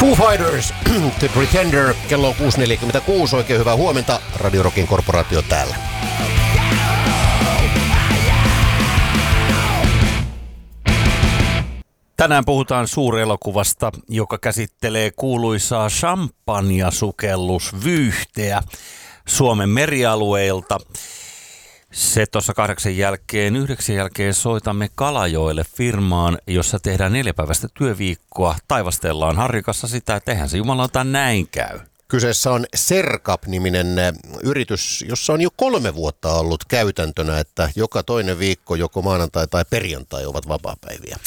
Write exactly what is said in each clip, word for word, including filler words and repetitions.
Foo Fighters, The Pretender, kello on kuusi neljäkymmentäkuusi, oikein hyvää huomenta, Radio Rockin korporaatio täällä. Tänään puhutaan suurelokuvasta, joka käsittelee kuuluisaa champagnasukellusvyyhteä Suomen merialueilta. Se tuossa kahdeksan jälkeen, yhdeksän jälkeen soitamme Kalajoelle firmaan, jossa tehdään neljäpäiväistä työviikkoa. Taivastellaan Harrikassa sitä, että eihän se jumalauta näin käy. Kyseessä on Serkap-niminen yritys, jossa on jo kolme vuotta ollut käytäntönä, että joka toinen viikko, joko maanantai tai perjantai ovat vapaapäiviä.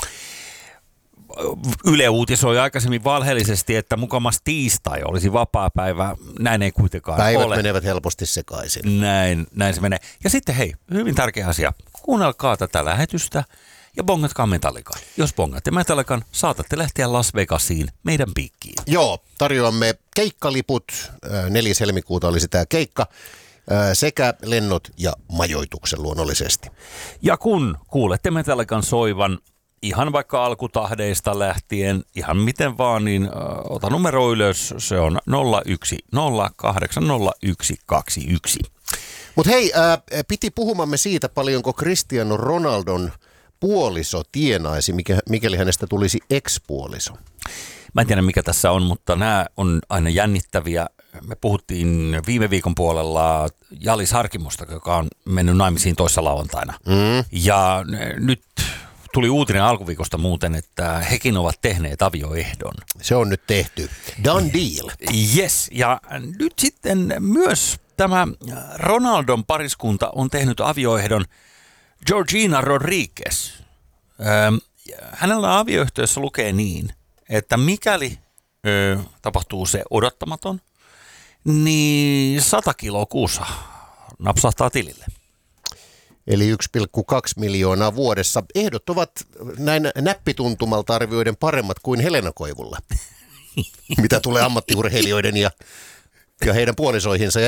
Yle uutisoi aikaisemmin valheellisesti, että mukamas tiistai olisi vapaapäivä. Näin ei kuitenkaan Päivät ole. menevät helposti sekaisin. Näin, näin se menee. Ja sitten hei, hyvin tärkeä asia. Kuunnelkaa tätä lähetystä ja bongatkaa Metallican. Jos bongatte Metallican, saatatte lähteä Las Vegasiin meidän piikkiin. Joo, tarjoamme keikkaliput. neljäs helmikuuta olisi tämä keikka. Sekä lennot ja majoituksen luonnollisesti. Ja kun kuulette Metallican soivan, ihan vaikka alkutahdeista lähtien, ihan miten vaan, niin äh, ota numero ylös, se on nolla yksi nolla kahdeksan nolla yksi kaksi yksi. Mutta hei, äh, piti puhumamme siitä, paljonko Cristiano Ronaldon puoliso tienaisi, mikä, mikäli hänestä tulisi ex-puoliso. Mä en tiedä mikä tässä on, mutta nämä on aina jännittäviä. Me puhuttiin viime viikon puolella Jalis Harkimosta, joka on mennyt naimisiin toissa lauantaina. Mm. Ja nyt tuli uutinen alkuviikosta muuten, että hekin ovat tehneet avioehdon. Se on nyt tehty. Done deal. Yes, ja nyt sitten myös tämä Ronaldon pariskunta on tehnyt avioehdon Georgina Rodriguez. Ähm, hänellä avioehtoissa lukee niin, että mikäli ö, tapahtuu se odottamaton, niin sata kiloa kuussa napsahtaa tilille. Eli yksi pilkku kaksi miljoonaa vuodessa. Ehdot ovat näin näppituntumalta arvioiden paremmat kuin Helena Koivulla, mitä tulee ammattiurheilijoiden ja, ja heidän puolisoihinsa.